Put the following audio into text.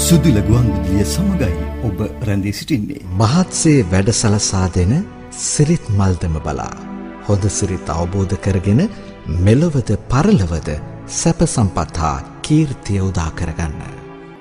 සුදුල ගුවන්විදුලිය සමගයි ඔබ රැඳී සිටින්නේ. මහත්සේ වැඩසලසා දෙන සිරිත් මල්දම බලා හොඳ සිරිත් අවබෝධ කරගෙන මෙලොවද පරලොවද සැප සම්පත් හා කීර්තිය උදා කරගන්න.